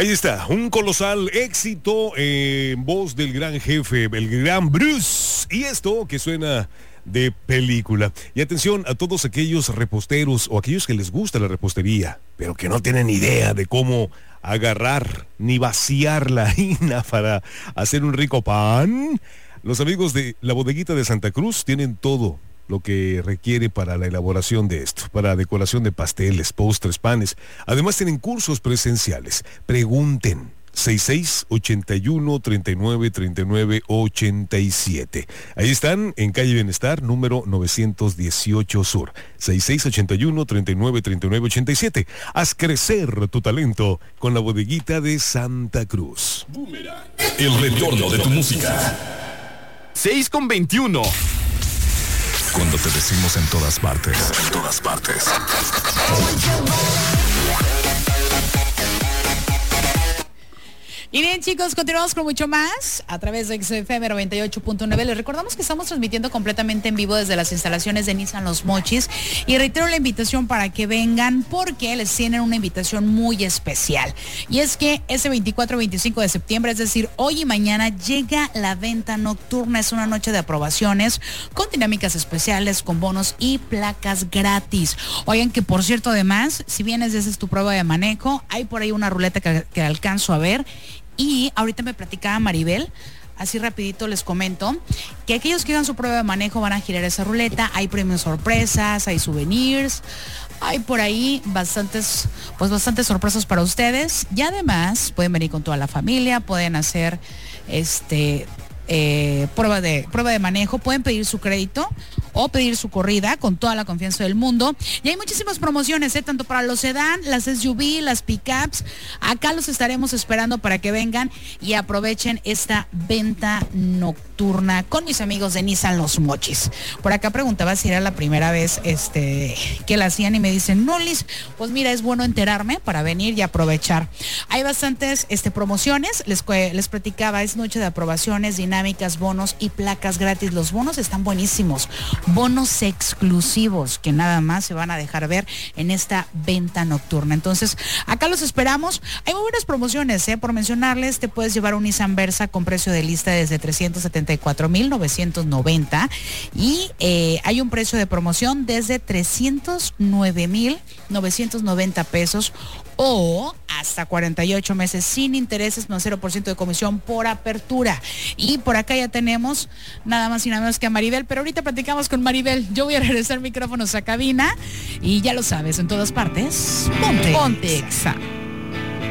Ahí está, un colosal éxito en voz del gran jefe, el gran Bruce. Y esto que suena de película. Y atención a todos aquellos reposteros o aquellos que les gusta la repostería, pero que no tienen idea de cómo agarrar ni vaciar la harina para hacer un rico pan. Los amigos de la Bodeguita de Santa Cruz tienen todo lo que requiere para la elaboración de esto, para decoración de pasteles, postres, panes. Además tienen cursos presenciales. Pregunten. 6681-3939-87. Ahí están, en calle Bienestar, número 918 Sur. 6681-3939-87. Haz crecer tu talento con la Bodeguita de Santa Cruz. Boomerang, el retorno de tu música. 6:21. Cuando te decimos en todas partes. En todas partes. Y bien, chicos, continuamos con mucho más a través de XFM 98.9. Les recordamos que estamos transmitiendo completamente en vivo desde las instalaciones de Nissan Los Mochis. Y reitero la invitación para que vengan porque les tienen una invitación muy especial. Y es que ese 24 y 25 de septiembre, es decir, hoy y mañana, llega la venta nocturna. Es una noche de aprobaciones con dinámicas especiales, con bonos y placas gratis. Oigan, que por cierto, además, si vienes y haces tu prueba de manejo, hay por ahí una ruleta que alcanzo a ver. Y ahorita me platicaba Maribel, así rapidito les comento, que aquellos que hagan su prueba de manejo van a girar esa ruleta, hay premios sorpresas, hay souvenirs, hay por ahí bastantes sorpresas para ustedes. Y además pueden venir con toda la familia, pueden hacer prueba de manejo, pueden pedir su crédito o pedir su corrida con toda la confianza del mundo. Y hay muchísimas promociones, tanto para los sedán, las SUV, las pickups. Acá los estaremos esperando para que vengan y aprovechen esta venta nocturna con mis amigos de Nissan Los Mochis. Por acá preguntaba si era la primera vez que la hacían y me dicen, no, Liz, pues mira, es bueno enterarme para venir y aprovechar. Hay bastantes promociones, les platicaba, es noche de aprobaciones, dinámicas, bonos y placas gratis. Los bonos están buenísimos. Bonos exclusivos que nada más se van a dejar ver en esta venta nocturna. Entonces, acá los esperamos. Hay muy buenas promociones, por mencionarles, te puedes llevar un Nissan Versa con precio de lista desde 374,990 y hay un precio de promoción desde 309,990 pesos o hasta 48 meses sin intereses, más 0% de comisión por apertura. Y por acá ya tenemos nada más y nada menos que a Maribel, pero ahorita platicamos con Maribel. Yo voy a regresar micrófonos a cabina y ya lo sabes, en todas partes, Ponte Exa.